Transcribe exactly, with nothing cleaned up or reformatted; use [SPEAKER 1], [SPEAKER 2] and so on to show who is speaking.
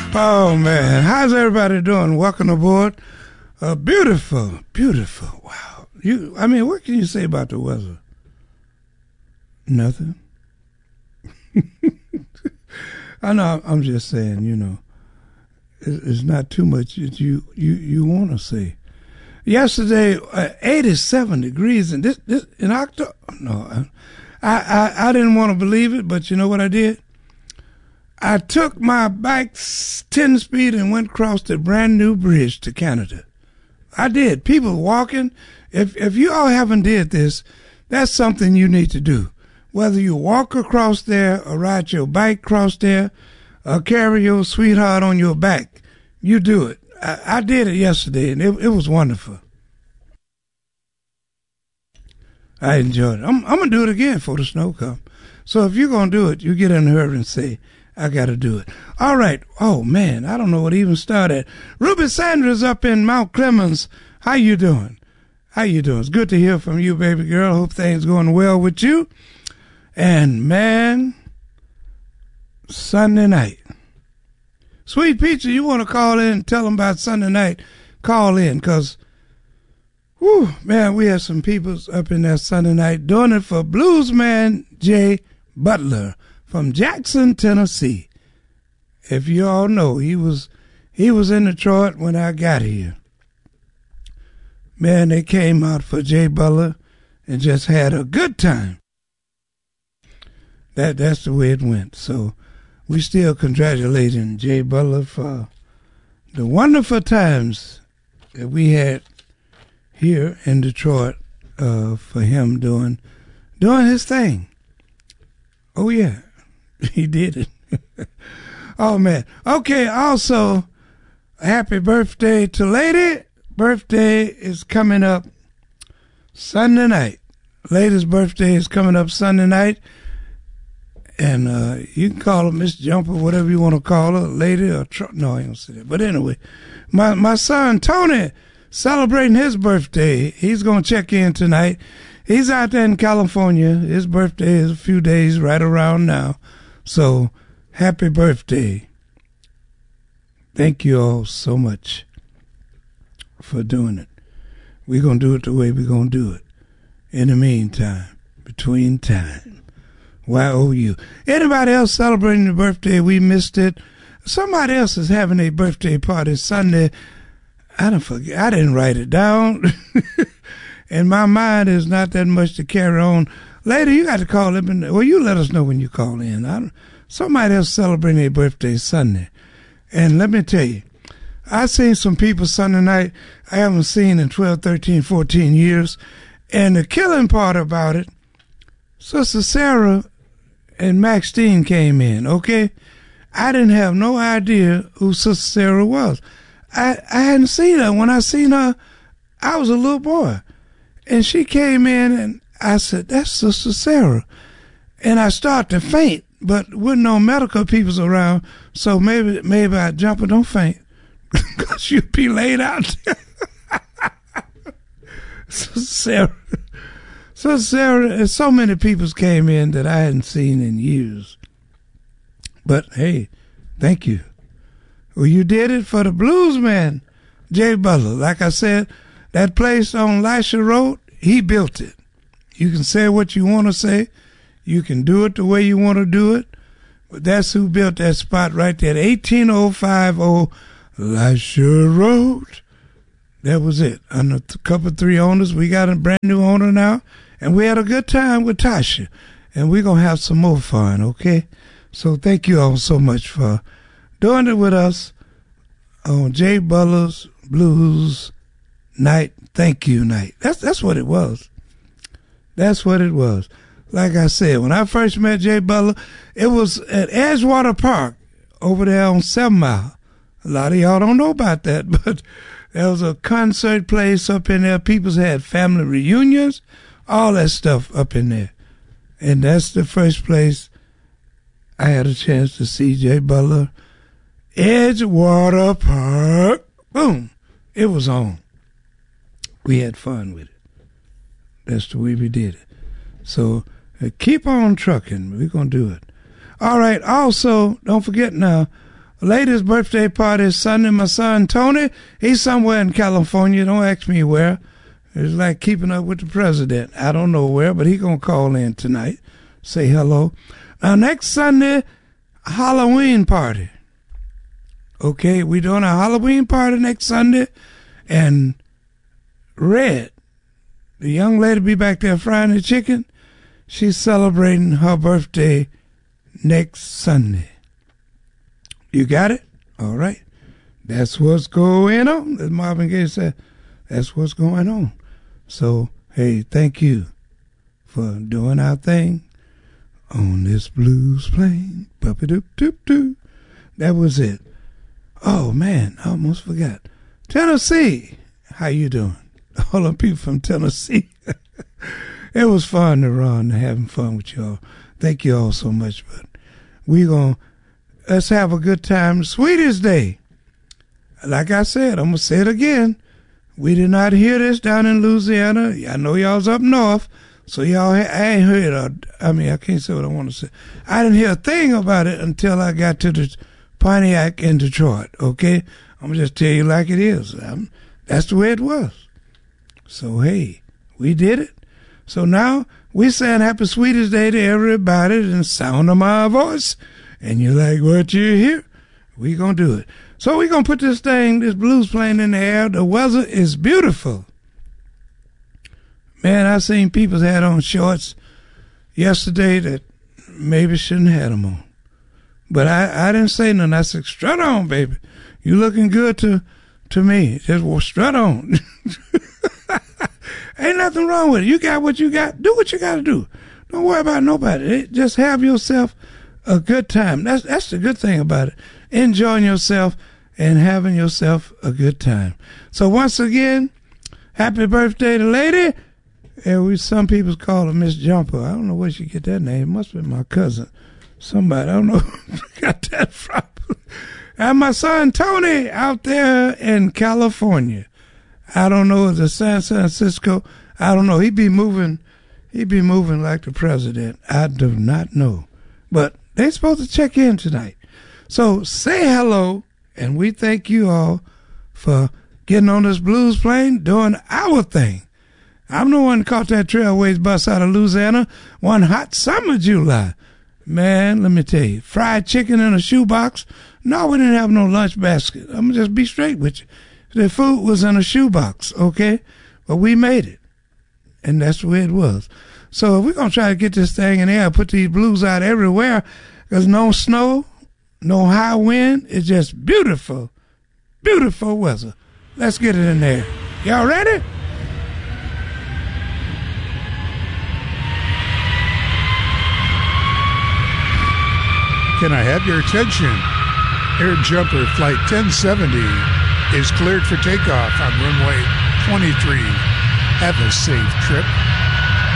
[SPEAKER 1] Oh, man. How's everybody doing? Welcome aboard. Uh, beautiful, beautiful. Wow. You. I mean, what can you say about the weather? Nothing. I know. I'm just saying, you know, it's not too much that you, you, you want to say. Yesterday, uh, eighty-seven degrees, and this, this in October. No, I, I, I didn't want to believe it, but you know what I did? I took my bike ten speed and went across the brand new bridge to Canada. I did. People walking. If if you all haven't did this, that's something you need to do. Whether you walk across there or ride your bike across there or carry your sweetheart on your back, you do it. I, I did it yesterday, and it, it was wonderful. I enjoyed it. I'm, I'm going to do it again before the snow comes. So if you're going to do it, you get in a hurry and say, I got to do it. All right. Oh, man, I don't know what to even start at. Ruby Sanders up in Mount Clemens. How you doing? How you doing? It's good to hear from you, baby girl. Hope things going well with you. And, man, Sunday night. Sweet Peachy, you want to call in and tell them about Sunday night, call in, because, whew, man, we had some people up in there Sunday night doing it for Bluesman Jay Butler from Jackson, Tennessee. If you all know, he was he was in Detroit when I got here. Man, they came out for Jay Butler and just had a good time. That that's the way it went. So we still congratulating Jay Butler for the wonderful times that we had here in Detroit uh, for him doing doing his thing. Oh yeah, he did it. Oh man. Okay. Also, happy birthday to Lady. Birthday is coming up Sunday night. Lady's birthday is coming up Sunday night. And uh, you can call her Miss Jumper, whatever you want to call her, lady or tr- no, I ain't gonna say that. But anyway, my my son Tony celebrating his birthday. He's gonna check in tonight. He's out there in California. His birthday is a few days right around now. So happy birthday! Thank you all so much for doing it. We're gonna do it the way we're gonna do it. In the meantime, between time. Y O U. Anybody else celebrating the birthday? We missed it. Somebody else is having a birthday party Sunday. I don't forget. I didn't write it down. And my mind is not that much to carry on. Later, you got to call them. In, well, you let us know when you call in. I don't, somebody else celebrating their birthday Sunday. And let me tell you, I seen some people Sunday night I haven't seen in twelve, thirteen, fourteen years. And the killing part about it, Sister Sarah and Max Dean came in, okay? I didn't have no idea who Sister Sarah was. I, I hadn't seen her. When I seen her, I was a little boy. And she came in, and I said, that's Sister Sarah. And I started to faint, but with no medical peoples around, so maybe maybe I jump and don't faint, because you'd be laid out there. Sister Sarah. So, Sarah, so many people came in that I hadn't seen in years. But, hey, thank you. Well, you did it for the bluesman, Jay Butler. Like I said, that place on Lisha Road, he built it. You can say what you want to say. You can do it the way you want to do it. But that's who built that spot right there, eighteen oh five oh Lisha Road. That was it. Under a couple, three owners. We got a brand new owner now. And we had a good time with Tasha. And we're going to have some more fun, okay? So thank you all so much for doing it with us on Jay Butler's Blues Night. Thank you night. That's that's what it was. That's what it was. Like I said, when I first met Jay Butler, it was at Edgewater Park over there on Seven Mile. A lot of y'all don't know about that, but there was a concert place up in there. People had family reunions. All that stuff up in there. And that's the first place I had a chance to see Jay Butler. Edgewater Park. Boom. It was on. We had fun with it. That's the way we did it. So uh, keep on trucking. We're going to do it. All right. Also, don't forget now, latest birthday party is Sunday. My son Tony, he's somewhere in California. Don't ask me where. It's like keeping up with the president. I don't know where, but he gonna call in tonight, say hello. Now next Sunday, Halloween party. Okay, we doing a Halloween party next Sunday, and Red, the young lady be back there frying the chicken. She's celebrating her birthday next Sunday. You got it? All right. That's what's going on. As Marvin Gaye said, that's what's going on. So, hey, thank you for doing our thing on this blues plane. Doop-a-doop-doop-doo. That was it. Oh, man, I almost forgot. Tennessee, how you doing? All the people from Tennessee. It was fun to run, having fun with y'all. Thank you all so much. But we going to, let's have a good time. Sweetest Day. Like I said, I'm going to say it again. We did not hear this down in Louisiana. I know y'all's up north, so y'all, I ain't heard, uh, I mean, I can't say what I want to say. I didn't hear a thing about it until I got to the Pontiac in Detroit, okay? I'm going to just tell you like it is. Um, that's the way it was. So, hey, we did it. So now we saying happy sweetest day to everybody in the sound of my voice. And you like what you hear? We going to do it. So we going to put this thing, this blues playing in the air. The weather is beautiful. Man, I seen people had on shorts yesterday that maybe shouldn't have them on. But I, I didn't say nothing. I said, strut on, baby. You looking good to to me. Just well, strut on. Ain't nothing wrong with it. You got what you got. Do what you got to do. Don't worry about nobody. Just have yourself a good time. That's that's the good thing about it. Enjoying yourself and having yourself a good time. So once again, happy birthday to Lady. And we some people call her Miss Jumper. I don't know where she get that name. It must be my cousin. Somebody. I don't know where she got that from. And my son Tony out there in California. I don't know, is it San Francisco? I don't know. He be moving, he be moving like the president. I do not know. But they supposed to check in tonight. So say hello, and we thank you all for getting on this blues plane, doing our thing. I'm the one that caught that Trailways bus out of Louisiana one hot summer July. Man, let me tell you, fried chicken in a shoebox. No, we didn't have no lunch basket. I'm going to just be straight with you. The food was in a shoebox, okay? But we made it. And that's the way it was. So we're going to try to get this thing in there, put these blues out everywhere. There's no snow, no high wind. It's just beautiful, beautiful weather. Let's get it in there. Y'all ready?
[SPEAKER 2] Can I have your attention? Air Jumper Flight ten seventy is cleared for takeoff on runway twenty-three. Have a safe trip.